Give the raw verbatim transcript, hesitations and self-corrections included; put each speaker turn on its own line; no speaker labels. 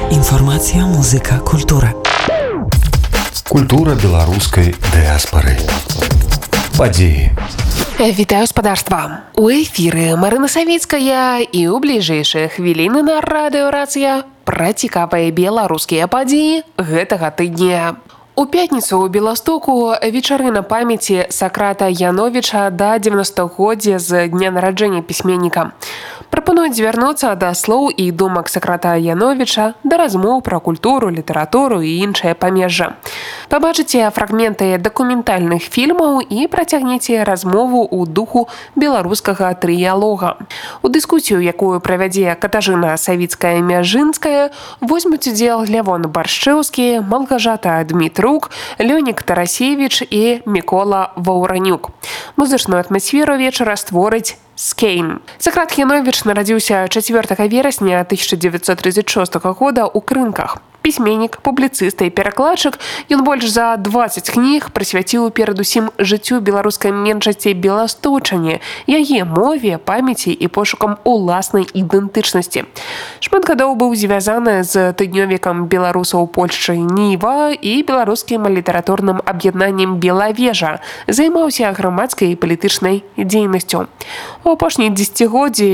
Інфармацыя, музыка, культура.
Культура беларускай дыаспары. Падзеі.
Вітаю спадарства. У эфіры Марына Савецкая і ў бліжэйшыя хвіліны на радыёрацыя пра цікавыя беларускія падзеі гэтага тыдня. У пятніцу ў Беластоку вечарына памяці Сакрата Яновіча да дзевяностагоддзя з дня нараджэння пісьменніка. Прапануюць звярнуцца да слоў і думак Сакрата Яновіча, да размоў пра культуру, літаратуру і іншае памежжа. Пабачыце фрагменты дакументальных фільмаў і працягніце размову ў духу беларускага трыялога. У дыскусію, якую правядзе Катажына Савіцкая-Мяжынская, возьмуць удзел Лявон Баршчэўскі, Малгажата Дмітрук, Лёнік Тарасевіч і Мікола Ваўранюк. Музычную атмасферу вечара створыць Скейн. Сакрат Яновіч нарадзіўся чацвёртага верасня тысяча дзевяцьсот тридцать шостага года ў Крынках. Пісьменнік, публіцыст і перакладчык, ён больш за дваццаць кніг прысвяціў перадусім жыццю беларускай меншасці беласточчане, яе мове, памяці і пошукам уласнай ідэнтычнасці. Шмат гадоў быў звязаны з тыднёвікам беларусаў Польшчы Ніва і беларускім літаратурным аб'яднаннем Белавежа, займаўся грамадскай і палітычнай дзейнасцю. У апошнія дзесяцігоддзі